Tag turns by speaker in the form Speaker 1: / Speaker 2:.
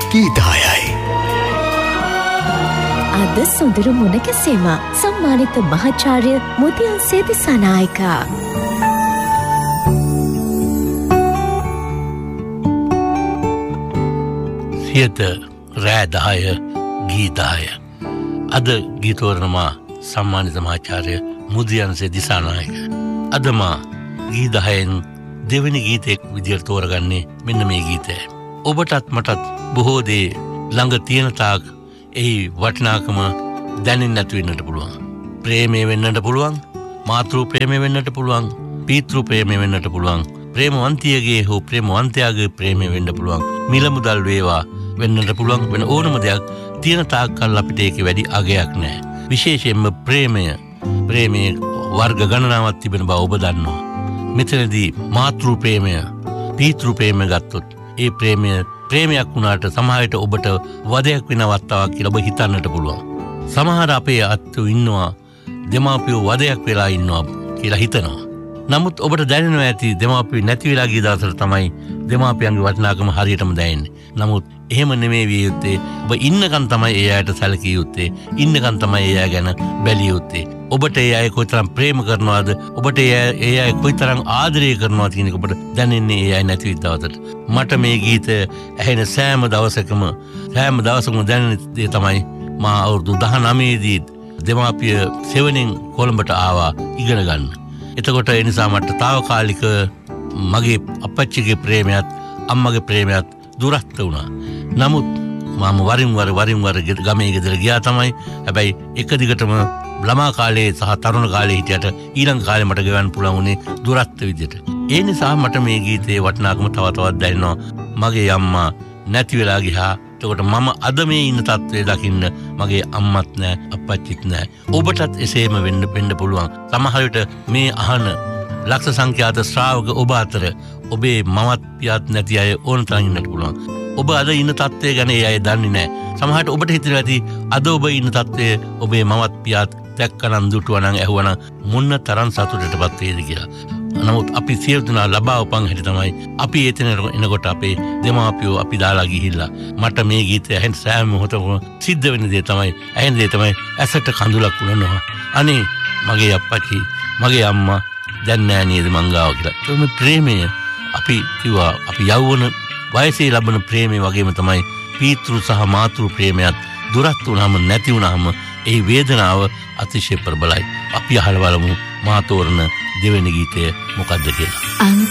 Speaker 1: ගීතයයි.
Speaker 2: අද සොඳුරු මුණකැසීම සම්මානිත මහාචාර්ය මුදියල් සේදිසානායක.
Speaker 3: සියත රෑ 10 ගීතය. අද ගීතවරණමා සම්මානිත මහාචාර්ය මුදියල් සේදිසානායක. අද මා ගී 10න් දෙවෙනි ගීතයක් විදියට තෝරගන්නේ මෙන්න මේ ගීතය. ඔබටත් මටත් බොහෝ දේ ළඟ තියෙන තාක් එහි වටිනාකම දැනෙන්නේ නැතු වෙන්නට පුළුවන්. ප්‍රේමය වෙන්නට පුළුවන්, මාතෘ ප්‍රේමය වෙන්නට පුළුවන්, පීතෘ ප්‍රේමය වෙන්නට පුළුවන්, ප්‍රේමවන්තියගේ හෝ ප්‍රේමවන්තයාගේ ප්‍රේමය වෙන්න පුළුවන්, මිල මුදල් වේවා වෙන්නට පුළුවන්. වෙන ඕනම දෙයක් තියෙන තාක් කල් අපිට ඒකේ වැඩි අගයක් නැහැ. විශේෂයෙන්ම ප්‍රේමයේ වර්ග ගණනාවක් තිබෙන බව ඔබ දන්නවා. මෙතනදී මාතෘ ප්‍රේමය, පීතෘ ප්‍රේමය ගත්තොත් ඒ ප්‍රේමයක් වුණාට සමහරවිට ඔබට වදයක් වෙන අවස්ථාවක් කියලා ඔබ හිතන්නට පුළුවන්. සමහර අපේ අත්තු ඉන්නවා දෙමාපියෝ වදයක් වෙලා ඉන්නවා කියලා හිතනවා. නමුත් ඔබට දැනෙනවා ඇති දෙමාපියෝ නැති වෙලා ගිය දවසට තමයි දෙමාපියන්ගේ වටිනාකම හරියටම දැනෙන්නේ. නමුත් එහෙම නෙමෙයි විය යුත්තේ. ඔබ ඉන්නකන් තමයි ඒ අයට සැලකිය යුත්තේ. ඉන්නකන් තමයි ඒ අය ගැන බැලිය යුත්තේ. ඔබට ඒ අය කොයිතරම් ප්‍රේම කරනවද, ඔබට ඒ අය කොයිතරම් ආදරය කරනවද කියන එක ඔබට දැනෙන්නේ ඒ අය නැති වෙච්ච දවසට. මට මේ ගීත ඇහෙන සෑම දවසකම දැනෙන දේ තමයි මා අවුරුදු 19 දී දෙමාපිය සෙවණෙන් කොළඹට ආවා ඉගෙන ගන්න. එතකොට ඒ නිසා මට తాවකාලික මගේ අපච්චිගේ ප්‍රේමයත් අම්මගේ ප්‍රේමයත් දුරස්ත වුණා. නමුත් මම වරින් වර ගමේ ගෙදර ගියා තමයි. හැබැයි එක දිගටම ළමා කාලේ සහ තරුණ කාලේ හිටියට ඊළඟ කාලේ මට ගෙවන්න පුළුවන් උනේ දුරස්ත විදියට. ඒ නිසා මට මේ ගීතේ වටිනාකම තව තවත් දැනෙනවා. මගේ අම්මා නැති වෙලා ගියා. එතකොට මම අද මේ ඉන්න තත්ත්වය දකින්න මගේ අම්මත් නැහැ, අප්පච්චිත් නැහැ. ඔබටත් එසේම වෙන්න පුළුවන්. සමහර විට මේ අහන ලක්ෂ සංඛ්‍යාත ශ්‍රාවක ඔබ අතර ඔබේ මවත් පියාත් නැති අය ඕන තරම් ඉන්නට පුළුවන්. ඔබ අද ඉන්න තත්ත්වය ගැන ඒ අය දන්නේ නැහැ. සමහරට ඔබට හිතෙනවා ඇති අද ඔබ ඉන්න තත්ත්වය ඔබේ මවත් පියාත් දැක්කනම් දුටුවනම් ඇහුවනම් මොන්න තරම් සතුටටපත් වේද කියලා. නමුත් අපි සියලු දෙනා ලබා උපන් හැටි තමයි අපි එතන එනකොට අපේ දෙමාපියෝ අපි දාලා ගිහිල්ලා. මට මේ ගීතය ඇහෙන සෑම මොහොතකම සිද්ධ වෙන දේ තමයි, ඇහෙන දේ තමයි ඇසට කඳුලක් වුණනවා. අනේ මගේ අප්පච්චි, මගේ අම්මා දැන් නෑ නේද මං ගාව කියලා. ඒ මේ ප්‍රේමය අපි කිව්වා අපි යෞවන වයසේ ලබන ප්‍රේමය වගේම තමයි පීතෘ සහ මාතෘ ප්‍රේමයත් දුරස්ත වුණාම නැති වුණාම ඒ වේදනාව අතිශය ප්‍රබලයි. අපි අහලා බලමු මා තෝරන දෙවෙනි ගීතය මොකක්ද කියලා.